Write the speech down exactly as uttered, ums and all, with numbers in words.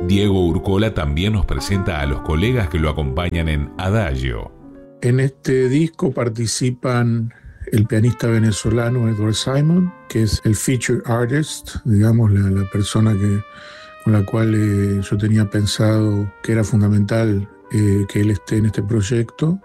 Diego Urcola también nos presenta a los colegas que lo acompañan en Adagio. En este disco participan el pianista venezolano Edward Simon, que es el feature artist, digamos, la, la persona que, con la cual eh, yo tenía pensado que era fundamental eh, que él esté en este proyecto.